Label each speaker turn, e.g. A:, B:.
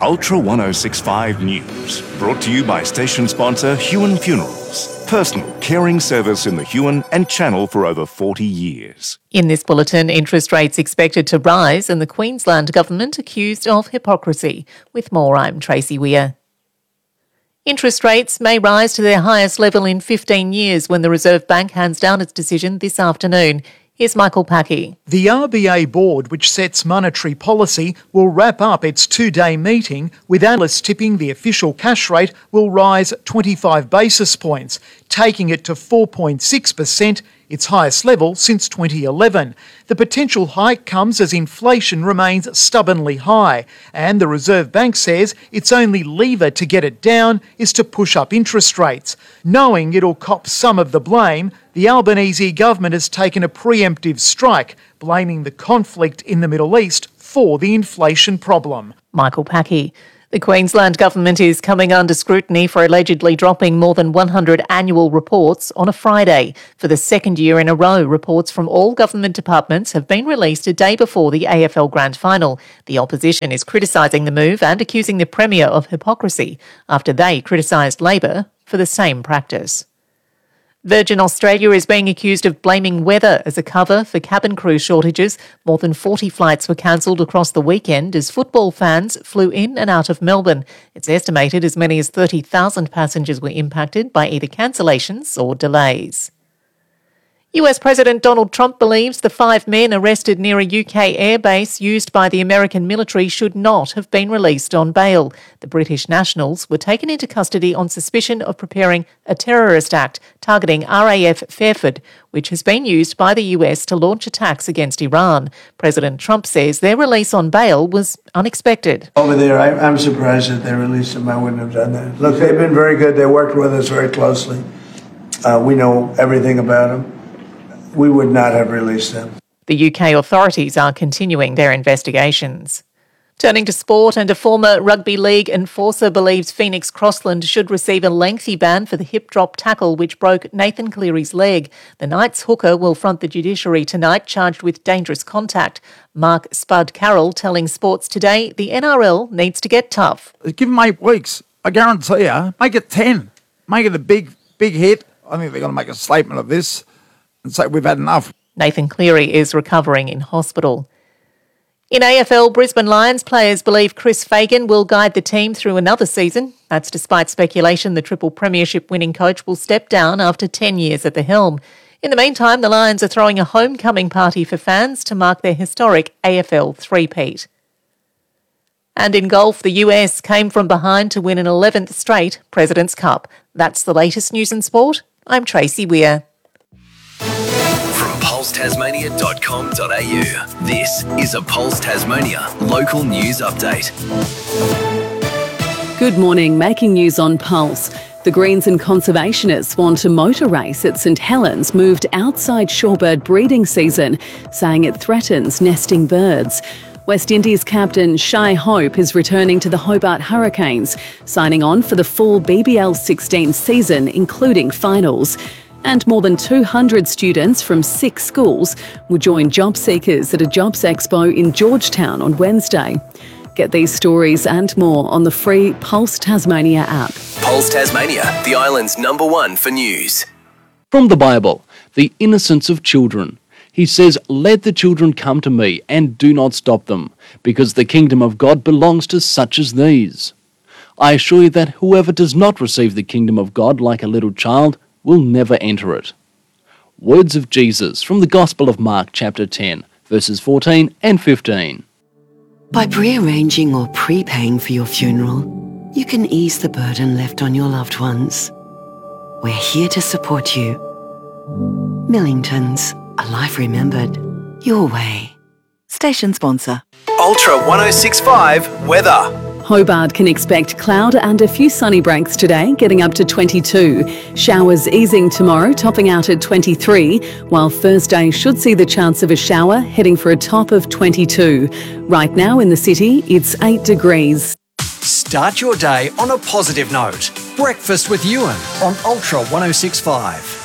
A: Ultra 1065 News, brought to you by station sponsor Huon Funerals, personal caring service in the Huon and Channel for over 40 years.
B: In this bulletin, interest rates expected to rise and the Queensland Government accused of hypocrisy. With more, I'm Tracy Weir. Interest rates may rise to their highest level in 15 years when the Reserve Bank hands down its decision this afternoon. Here's Michael Packy.
C: The RBA board, which sets monetary policy, will wrap up its two-day meeting, with analysts tipping the official cash rate will rise 25 basis points, taking it to 4.6%, its highest level since 2011. The potential hike comes as inflation remains stubbornly high, and the Reserve Bank says its only lever to get it down is to push up interest rates. Knowing it'll cop some of the blame, the Albanese government has taken a preemptive strike, blaming the conflict in the Middle East for the inflation problem.
B: Michael Packy. The Queensland Government is coming under scrutiny for allegedly dropping more than 100 annual reports on a Friday. For the second year in a row, reports from all government departments have been released a day before the AFL Grand Final. The opposition is criticising the move and accusing the Premier of hypocrisy after they criticised Labor for the same practice. Virgin Australia is being accused of blaming weather as a cover for cabin crew shortages. More than 40 flights were cancelled across the weekend as football fans flew in and out of Melbourne. It's estimated as many as 30,000 passengers were impacted by either cancellations or delays. US President Donald Trump believes the 5 men arrested near a UK airbase used by the American military should not have been released on bail. The British nationals were taken into custody on suspicion of preparing a terrorist act targeting RAF Fairford, which has been used by the US to launch attacks against Iran. President Trump says their release on bail was unexpected.
D: Over there, I'm surprised that they released them. I wouldn't have done that. Look, they've been very good. They worked with us very closely. We know everything about them. We would not have released them.
B: The UK authorities are continuing their investigations. Turning to sport, and a former rugby league enforcer believes Phoenix Crossland should receive a lengthy ban for the hip drop tackle which broke Nathan Cleary's leg. The Knights hooker will front the judiciary tonight, charged with dangerous contact. Mark Spud Carroll telling Sports Today the NRL needs to get tough.
E: Give them 8 weeks. I guarantee you, make it 10. Make it a big hit. I think they're going to make a statement of this and say we've had enough.
B: Nathan Cleary is recovering in hospital. In AFL, Brisbane Lions players believe Chris Fagan will guide the team through another season. That's despite speculation the triple premiership winning coach will step down after 10 years at the helm. In the meantime, the Lions are throwing a homecoming party for fans to mark their historic AFL three-peat. And in golf, the US came from behind to win an 11th straight President's Cup. That's the latest news in sport. I'm Tracy Weir.
F: From pulsetasmania.com.au, this is a Pulse Tasmania local news update.
G: Good morning, making news on Pulse. The Greens and conservationists want a motor race at St Helens moved outside shorebird breeding season, saying it threatens nesting birds. West Indies captain Shai Hope is returning to the Hobart Hurricanes, signing on for the full BBL 16 season, including finals. And more than 200 students from 6 schools will join job seekers at a jobs expo in Georgetown on Wednesday. Get these stories and more on the free Pulse Tasmania app.
F: Pulse Tasmania, the island's #1 for news.
H: From the Bible, the innocence of children. He says, "Let the children come to me and do not stop them, because the kingdom of God belongs to such as these." I assure you that whoever does not receive the kingdom of God like a little child will never enter it. Words of Jesus from the Gospel of Mark chapter 10, verses 14 and 15.
I: By prearranging or prepaying for your funeral, you can ease the burden left on your loved ones. We're here to support you. Millingtons, a life remembered, your way. Station sponsor.
F: Ultra 1065 weather.
G: Hobart can expect cloud and a few sunny breaks today, getting up to 22. Showers easing tomorrow, topping out at 23, while Thursday should see the chance of a shower, heading for a top of 22. Right now in the city, it's 8 degrees.
J: Start your day on a positive note. Breakfast with Ewan on Ultra 1065.